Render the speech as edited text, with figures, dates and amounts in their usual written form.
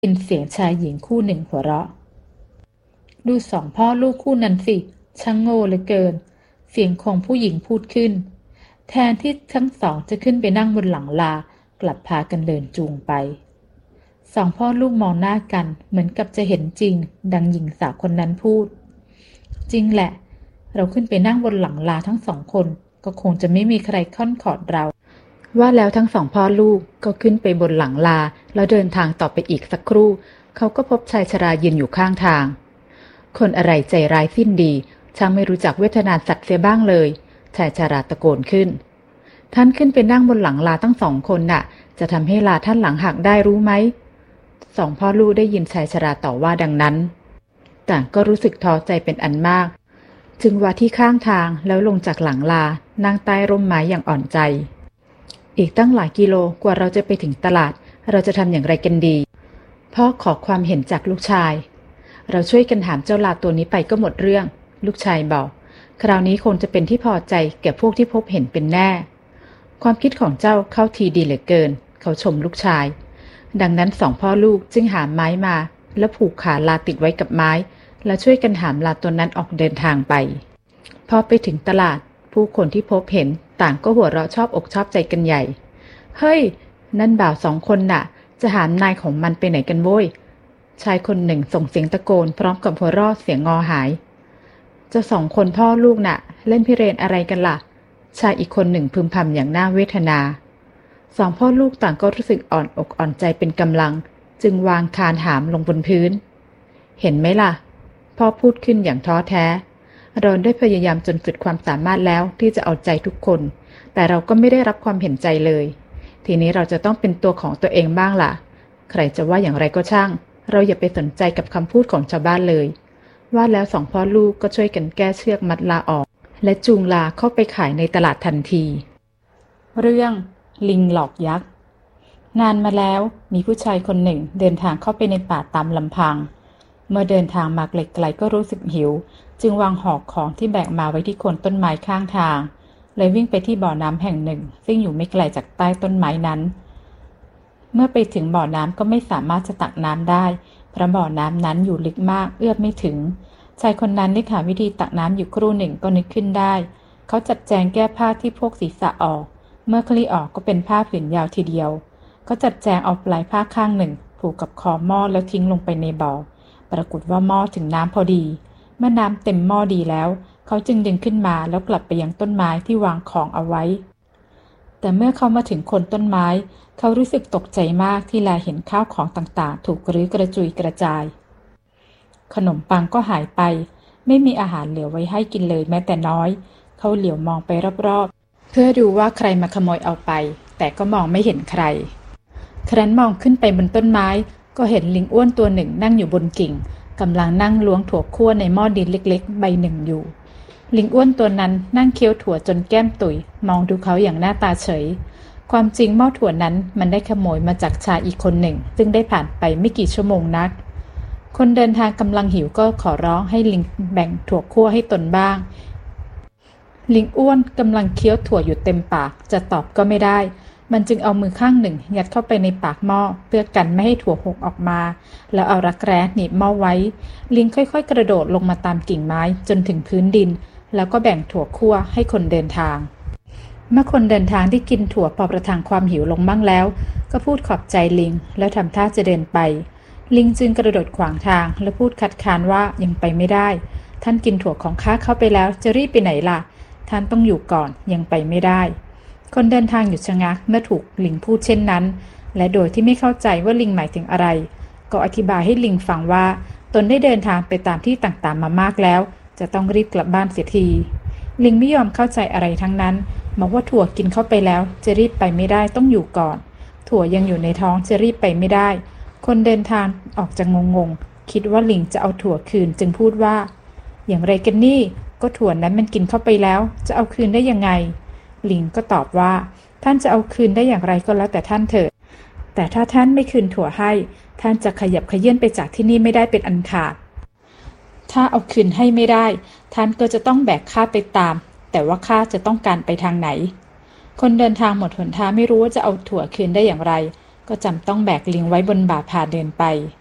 เป็นเสียงชายหญิงคู่หนึ่งหัวเราะดูสองพ่อลูกคู่นั้นสิช่างโง่เหลือเกินเสียงของผู้หญิงพูดขึ้นแทนที่ทั้งสองจะขึ้นไปนั่งบนหลังลากลับพากันเดินจูงไปสองพ่อลูกมองหน้ากันเหมือนกับจะเห็นจริงดังหญิงสาวคนนั้นพูดจริงแหละเราขึ้นไปนั่งบนหลังลาทั้งสองคนก็คงจะไม่มีใครค่อนขอดเราว่าแล้วทั้งสองพ่อลูกก็ขึ้นไปบนหลังลาแล้วเดินทางต่อไปอีกสักครู่เขาก็พบชายชรายืนอยู่ข้างทางคนอะไรใจร้ายสิ้นดีช่างไม่รู้จักเวทนาสัตว์เสียบ้างเลยชายชราตะโกนขึ้นท่านขึ้นไปนั่งบนหลังลาทั้งสองคนน่ะจะทำให้ลาท่านหลังหักได้รู้ไหมสองพ่อลูกได้ยินชายชราต่อว่าดังนั้นต่างก็รู้สึกท้อใจเป็นอันมากจึงว่าที่ข้างทางแล้วลงจากหลังลานั่งใต้ร่มไม้อย่างอ่อนใจอีกตั้งหลายกิโลกว่าเราจะไปถึงตลาดเราจะทำอย่างไรกันดีพ่อขอความเห็นจากลูกชายเราช่วยกันหามเจ้าลาตัวนี้ไปก็หมดเรื่องลูกชายบอกคราวนี้คงจะเป็นที่พอใจแก่พวกที่พบเห็นเป็นแน่ความคิดของเจ้าเข้าทีดีเหลือเกินเขาชมลูกชายดังนั้นสองพ่อลูกจึงหามไม้มาแล้วผูกขาลาติดไว้กับไม้แล้วช่วยกันหามลาตัวนั้นออกเดินทางไปพอไปถึงตลาดผู้คนที่พบเห็นต่างก็หัวเราะชอบอกชอบใจกันใหญ่เฮ้ยนั่นบ่าวสองคนน่ะจะหามนายของมันไปไหนกันโว้ยชายคนหนึ่งส่งเสียงตะโกนพร้อมกับหัวเราะเสียงงอหายเจ้าสองคนพ่อลูกน่ะเล่นพิเรนอะไรกันล่ะชายอีกคนหนึ่งพึมพำอย่างน่าเวทนาสองพ่อลูกต่างก็รู้สึกอ่อนอกอ่อนใจเป็นกำลังจึงวางคานหามลงบนพื้นเห็นไหมล่ะพ่อพูดขึ้นอย่างท้อแท้เราได้พยายามจนสุดความสามารถแล้วที่จะเอาใจทุกคนแต่เราก็ไม่ได้รับความเห็นใจเลยทีนี้เราจะต้องเป็นตัวของตัวเองบ้างล่ะใครจะว่าอย่างไรก็ช่างเราอย่าไปสนใจกับคำพูดของชาวบ้านเลยว่าแล้วสองพ่อลูกก็ช่วยกันแก้เชือกมัดลาออกและจูงลาเข้าไปขายในตลาดทันทีเรื่องลิงหลอกยักษ์นานมาแล้วมีผู้ชายคนหนึ่งเดินทางเข้าไปในป่าตามลำพังเมื่อเดินทางมาไกลๆก็รู้สึกหิวจึงวางหอกของที่แบกมาไว้ที่โคนต้นไม้ข้างทางเลยวิ่งไปที่บ่อน้ำแห่งหนึ่งซึ่งอยู่ไม่ไกลจากใต้ต้นไม้นั้นเมื่อไปถึงบ่อน้ำก็ไม่สามารถจะตักน้ำได้เพราะบ่อน้ำนั้นอยู่ลึกมากเอื้อมไม่ถึงชายคนนั้นนึกหาวิธีตักน้ำอยู่ครู่หนึ่งก็นึกขึ้นได้เขาจัดแจงแก้ผ้าที่พวกศีรษะออกเมื่อคลี่ออกก็เป็นผ้าผืนยาวทีเดียวเขาจัดแจงเอาปลายผ้าข้างหนึ่งผูกกับคอหม้อแล้วทิ้งลงไปในบ่อปรากฏว่าหม้อถึงน้ำพอดีเมื่อน้ำเต็มหม้อดีแล้วเขาจึงดึงขึ้นมาแล้วกลับไปยังต้นไม้ที่วางของเอาไว้แต่เมื่อเขามาถึงโคนต้นไม้เขารู้สึกตกใจมากที่แลเห็นข้าวของต่างๆถูกรื้อกระจุยกระจายขนมปังก็หายไปไม่มีอาหารเหลือไว้ให้กินเลยแม้แต่น้อยเขาเหลียวมองไปรอบๆเพื่อดูว่าใครมาขโมยเอาไปแต่ก็มองไม่เห็นใครครั้นมองขึ้นไปบนต้นไม้ก็เห็นลิงอ้วนตัวหนึ่งนั่งอยู่บนกิ่งกำลังนั่งล้วงถั่วคั่วในหม้อดินเล็กๆใบหนึ่งอยู่ลิงอ้วนตัวนั้นนั่งเคี้ยวถั่วจนแก้มตุ๋ยมองดูเขาอย่างหน้าตาเฉยความจริงหม้อถั่วนั้นมันได้ขโมยมาจากชายอีกคนหนึ่งซึ่งได้ผ่านไปไม่กี่ชั่วโมงนักคนเดินทางกำลังหิวก็ขอร้องให้ลิงแบ่งถั่วคั่วให้ตนบ้างลิงอ้วนกำลังเคี้ยวถั่วอยู่เต็มปากจะตอบก็ไม่ได้มันจึงเอามือข้างหนึ่งยัดเข้าไปในปากหม้อเพื่อกันไม่ให้ถั่วหกออกมาแล้วเอารักแร้หนีบหม้อไว้ลิงค่อยๆกระโดดลงมาตามกิ่งไม้จนถึงพื้นดินแล้วก็แบ่งถั่วคั่วให้คนเดินทางเมื่อคนเดินทางได้กินถั่วพอประทังความหิวลงบ้างแล้วก็พูดขอบใจลิงแล้วทำท่าจะเดินไปลิงจึงกระโดดขวางทางและพูดคัดค้านว่ายังไปไม่ได้ท่านกินถั่วของข้าเข้าไปแล้วจะรีบไปไหนล่ะท่านต้องอยู่ก่อนยังไปไม่ได้คนเดินทางหยุดชะงักเมื่อถูกลิงพูดเช่นนั้นและโดยที่ไม่เข้าใจว่าลิงหมายถึงอะไรก็อธิบายให้ลิงฟังว่าตนได้เดินทางไปตามที่ต่างๆมามากแล้วจะต้องรีบกลับบ้านเสียทีลิงไม่ยอมเข้าใจอะไรทั้งนั้นบอกว่าถั่วกินเข้าไปแล้วจะรีบไปไม่ได้ต้องอยู่ก่อนถั่วยังอยู่ในท้องจะรีบไปไม่ได้คนเดินทางออกจะงงๆคิดว่าลิงจะเอาถั่วคืนจึงพูดว่าอย่างไรกันนี่ก็ถั่วนั้นมันกินเข้าไปแล้วจะเอาคืนได้ยังไงลิงก็ตอบว่าท่านจะเอาคืนได้อย่างไรก็แล้วแต่ท่านเถิดแต่ถ้าท่านไม่คืนถั่วให้ท่านจะขยับเขยื้อนไปจากที่นี่ไม่ได้เป็นอันขาดถ้าเอาคืนให้ไม่ได้ท่านก็จะต้องแบกข้าไปตามแต่ว่าข้าจะต้องการไปทางไหนคนเดินทางหมดหนทางไม่รู้ว่าจะเอาถั่วคืนได้อย่างไรก็จำต้องแบกลิงไว้บนบ่าพาเดินไป